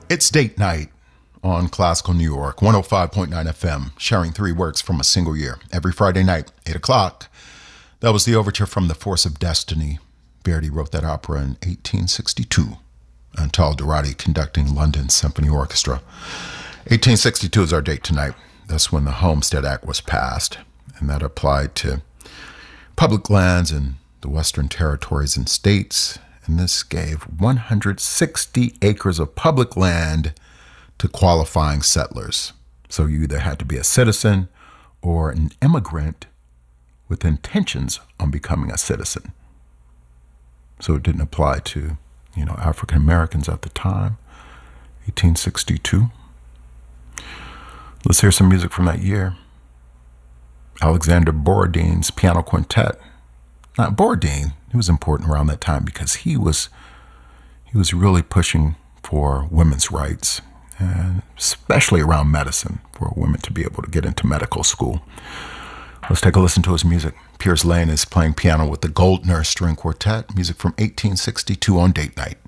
It's date night on Classical New York, 105.9 FM, sharing three works from a single year. Every Friday night, 8 o'clock. That was the overture from The Force of Destiny. Verdi wrote that opera in 1862, and Tal Dorati conducting London Symphony Orchestra. 1862 is our date tonight. That's when the Homestead Act was passed, and that applied to public lands in the Western territories and states. And this gave 160 acres of public land to qualifying settlers. So you either had to be a citizen or an immigrant with intentions on becoming a citizen. So it didn't apply to, African Americans at the time, 1862. Let's hear some music from that year. Alexander Borodin's piano quintet. Now, Borodin, he was important around that time because he was really pushing for women's rights, and especially around medicine, for women to be able to get into medical school. Let's take a listen to his music. Piers Lane is playing piano with the Goldner String Quartet, music from 1862 on date night.